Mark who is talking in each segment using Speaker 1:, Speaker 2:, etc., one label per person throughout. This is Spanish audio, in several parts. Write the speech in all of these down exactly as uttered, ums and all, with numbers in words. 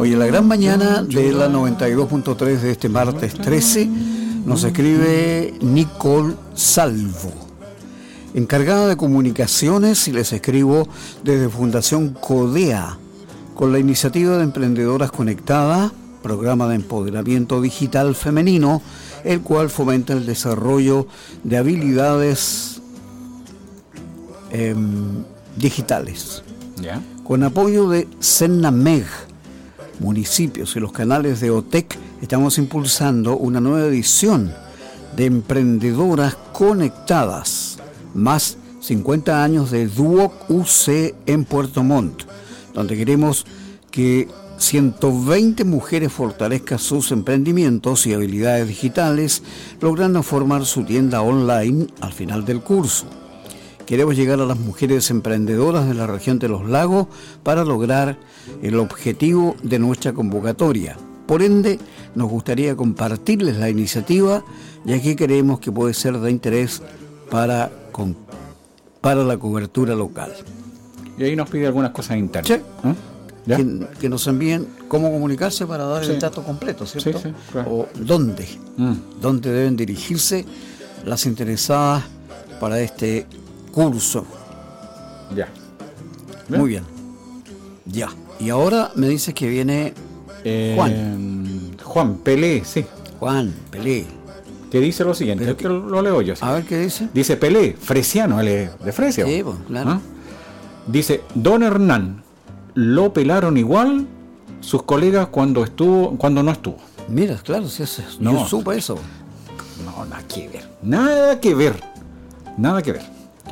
Speaker 1: Hoy en la gran mañana de la noventa y dos punto tres de este martes trece nos escribe Nicole Salvo, encargada de comunicaciones, y les escribo desde Fundación Codea, con la iniciativa de Emprendedoras Conectadas, programa de empoderamiento digital femenino, el cual fomenta el desarrollo de habilidades eh, digitales.
Speaker 2: ¿Ya?
Speaker 1: Con apoyo de Senameg, municipios y los canales de OTEC, estamos impulsando una nueva edición de Emprendedoras Conectadas, más cincuenta años de Duoc U C en Puerto Montt, donde queremos que ciento veinte mujeres fortalezcan sus emprendimientos y habilidades digitales, logrando formar su tienda online al final del curso. Queremos llegar a las mujeres emprendedoras de la región de los lagos para lograr el objetivo de nuestra convocatoria. Por ende, nos gustaría compartirles la iniciativa, ya que creemos que puede ser de interés para, con, para la cobertura local.
Speaker 2: Y ahí nos pide algunas cosas internas.
Speaker 1: Sí.
Speaker 2: ¿Eh? ¿Ya?
Speaker 1: Que, que nos envíen cómo comunicarse para dar
Speaker 2: Sí.
Speaker 1: el dato completo, ¿cierto?
Speaker 2: Sí, sí, claro.
Speaker 1: O dónde,
Speaker 2: Mm.
Speaker 1: dónde deben dirigirse las interesadas para este curso.
Speaker 2: Ya.
Speaker 1: Muy bien. Ya. Y ahora me dice que viene
Speaker 2: Eh,
Speaker 1: Juan.
Speaker 2: Juan Pelé, sí.
Speaker 1: Juan Pelé.
Speaker 2: Que dice lo siguiente,
Speaker 1: Pero
Speaker 2: que lo leo yo. Sí.
Speaker 1: A ver qué dice.
Speaker 2: Dice Pelé, fresiano, él es de Fresia.
Speaker 1: Sí, pues, claro.
Speaker 2: ¿Ah? Dice, don Hernán, lo pelaron igual sus colegas cuando estuvo, cuando no estuvo.
Speaker 1: Mira, claro, sí, sí,
Speaker 2: No.
Speaker 1: yo supe eso.
Speaker 2: No, nada que ver. Nada que ver. Nada que ver.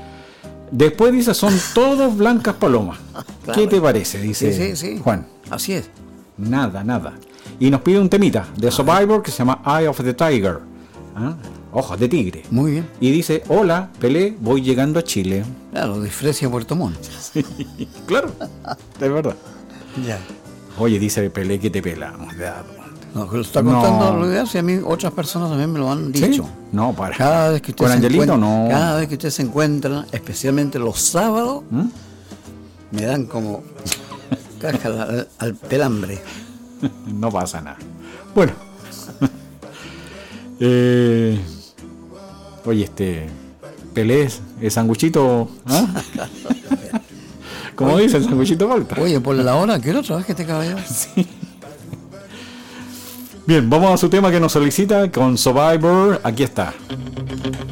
Speaker 2: Después dice, son todos blancas palomas.
Speaker 1: Claro.
Speaker 2: ¿Qué te parece? Dice
Speaker 1: Sí, sí, sí.
Speaker 2: Juan.
Speaker 1: Así es.
Speaker 2: Nada, nada. Y nos pide un temita de Survivor que se llama Eye of the Tiger. ¿Ah? Ojos de tigre.
Speaker 1: Muy bien.
Speaker 2: Y dice, hola, Pelé, voy llegando a Chile.
Speaker 1: Claro, de Fresia a Puerto Montt.
Speaker 2: Claro, es verdad.
Speaker 1: Ya.
Speaker 2: Oye, dice Pelé que te pelamos. Ya.
Speaker 1: No, que lo está
Speaker 2: No.
Speaker 1: contando lo ideal, si a mí otras personas también me lo han
Speaker 2: ¿Sí?
Speaker 1: dicho.
Speaker 2: No, para.
Speaker 1: Cada vez que usted
Speaker 2: Con
Speaker 1: se
Speaker 2: Angelito
Speaker 1: encuentra,
Speaker 2: no.
Speaker 1: cada vez que usted se encuentra, especialmente los sábados,
Speaker 2: ¿Mm?
Speaker 1: me dan como caja al, al pelambre.
Speaker 2: No pasa nada. Bueno. eh, oye, este. Pelé es, es sanguchito. ¿Ah? Como dice, el sanguchito falta.
Speaker 1: Oye, por la hora, ¿qué otra vez que este caballero?
Speaker 2: Sí. Bien, vamos a su tema que nos solicita con Survivor. Aquí está.